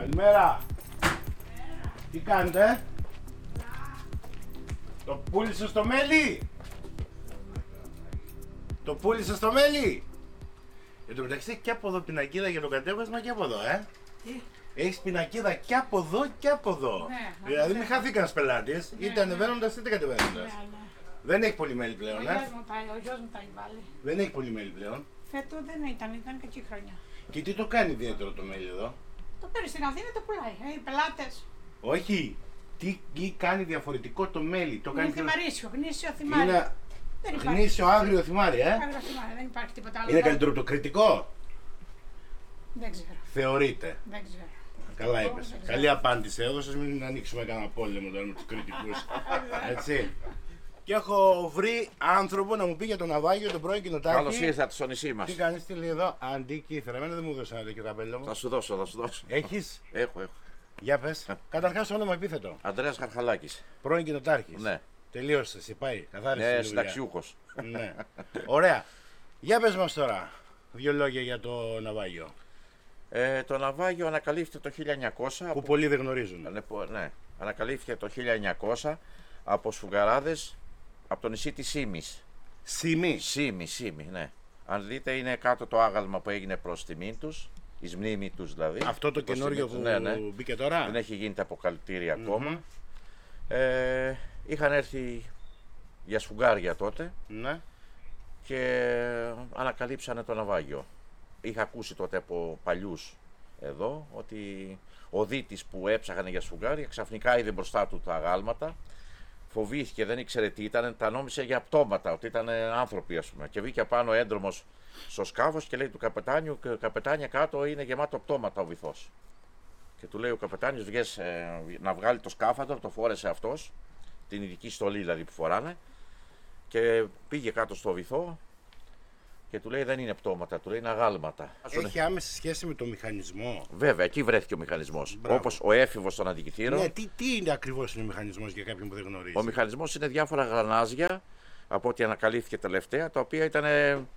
Καλημέρα. Τι κάνετε? Το πούλησε στο μέλι. Το πούλησε στο μέλι. Εν τω μεταξύ και από εδώ πινακίδα για το κατέβασμα και από εδώ, Τι? Έχεις πινακίδα και από εδώ και από εδώ. Ναι, Δηλαδή μην χαθεί κανένας πελάτης, είτε ανεβαίνοντας είτε κατεβαίνοντας. Ναι. Δεν έχει πολύ μέλι πλέον, Ο γιος μου τα έχει βάλει. Δεν έχει πολύ μέλι πλέον. Φέτο δεν ήταν κακή χρονιά. Και τι το κάνει ιδιαίτερο το μέλι εδώ? Το παίρνει στην Αθήνα, το πουλάει. Οι πελάτες. Όχι. Τι κάνει διαφορετικό το μέλι? Το Είναι κάνει θυμαρίσιο, γνήσιο θυμάρι. Είναι Δεν υπάρχει. γνήσιο άγριο θυμάρι, Άγριο θυμάρι, δεν υπάρχει τίποτα άλλο. Είναι καλύτερο από το κριτικό? Δεν ξέρω. Θεωρείται. Δεν ξέρω. Καλά είπες. Καλή απάντηση έδωσες, μην ανοίξουμε κανένα πόλεμο τώρα με τους κριτικούς. Έτσι. Και έχω βρει άνθρωπο να μου πει για το ναυάγιο, τον πρώην κοινοτάρχη. Καλώς ήρθατε στο νησί μας. Τι κάνεις, τι λέει εδώ? Αντίκυθρα. Εμένα δεν μου έδωσε ένα τέτοιο καπέλο μου. Θα σου δώσω. Έχεις? Έχω. Για πες. Καταρχάς όνομα επίθετο. Αντρέας Χαρχαλάκης. Πρώην κοινοτάρχης. Ναι. Τελείωσε, εσύ πάει. Καθάρισε. Ναι, συνταξιούχος. Ναι. Ωραία. Για πες μας τώρα δύο λόγια για το ναυάγιο. Το ναυάγιο ανακαλύφθηκε το 1900. Που πολλοί δεν γνωρίζουν. Ναι, ανακαλύφθηκε το 1900 από σφουγγαράδες από το νησί της Σύμης. Σήμη. Σύμη, ναι. Αν δείτε είναι κάτω το άγαλμα που έγινε προς τιμήν τους, εις μνήμη τους δηλαδή. Αυτό το προς καινούριο τιμήν που τους, ναι. μπήκε τώρα. Δεν έχει γίνει τα αποκαλυπτήρια ακόμα. Είχαν έρθει για σφουγγάρια τότε Ναι. και ανακαλύψανε το ναυάγιο. Είχα ακούσει τότε από παλιούς εδώ ότι ο δίτης που έψαχανε για σφουγγάρια ξαφνικά είδε μπροστά του τα αγάλματα, φοβήθηκε, δεν ήξερε τι ήταν, τα νόμισε για πτώματα, ότι ήταν άνθρωποι ας πούμε. Και βγήκε πάνω έντρομος στο σκάφος και λέει του καπετάνιου, καπετάνια κάτω είναι γεμάτο πτώματα ο βυθός. Και του λέει ο καπετάνιος βγες να βγάλει το σκάφανδρο, το φόρεσε αυτός, την ειδική στολή δηλαδή που φοράνε, και πήγε κάτω στο βυθό και του λέει δεν είναι πτώματα, του λέει είναι αγάλματα. Έχει άμεση σχέση με το μηχανισμό. Βέβαια, εκεί βρέθηκε ο μηχανισμός. Μπράβο. Όπως ο έφηβος των αντικειθήρων. Ναι, τι είναι ακριβώς είναι ο μηχανισμός για κάποιον που δεν γνωρίζει? Ο μηχανισμός είναι διάφορα γρανάζια από ό,τι ανακαλύφθηκε τελευταία, τα οποία ήταν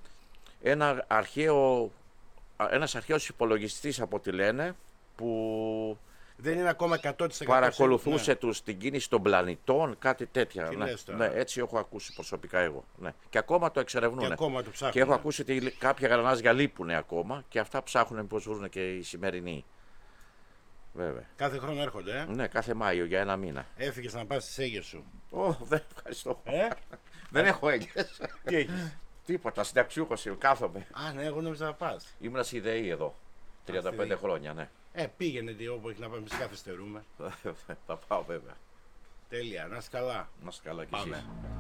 ένας αρχαίος υπολογιστής από ό,τι λένε, που Δεν είναι ακόμα 100%. παρακολουθούσε Ναι. την κίνηση των πλανητών, κάτι τέτοια. Τι Ναι. λες τώρα? Ναι, έτσι έχω ακούσει προσωπικά εγώ. Ναι. Και ακόμα το εξερευνούν. Και ακόμα το ψάχνουν. Και έχω ακούσει ότι κάποια γρανάζια λείπουν ακόμα και αυτά ψάχνουν πώς βρουν και οι σημερινοί. Βέβαια. Κάθε χρόνο έρχονται, Ναι, κάθε Μάιο για ένα μήνα. Έφυγες να πας στις Αίγες σου. Δεν ευχαριστώ. Ε? Δεν έχω έγκες. Τι έχεις? Τίποτα, συνταξιούχος κάθομαι. Α, ναι, εγώ νόμιζα να πας. Ήμουνα στη ΔΕΗ εδώ. 35 χρόνια, ναι. Πήγαινε τι όπου έχει να πάμε, εμείς καθυστερούμε. Θα πάω βέβαια. Τέλεια, να είσαι καλά. Να είστε καλά κι Πάμε. εσείς.